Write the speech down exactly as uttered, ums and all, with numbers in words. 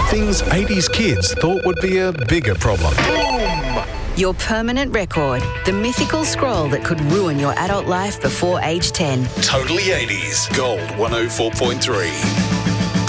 Things eighties kids thought would be a bigger problem. Your permanent record, the mythical scroll that could ruin your adult life before age ten. Totally eighties. Gold one oh four point three.